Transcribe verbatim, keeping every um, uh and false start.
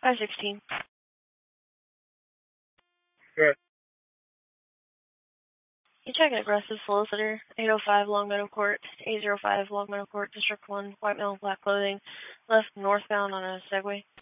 five sixteen. Good. You check an aggressive solicitor, eight oh five Long Meadow Court, eight oh five Long Meadow Court, District one, white male, black clothing, left northbound on a Segway.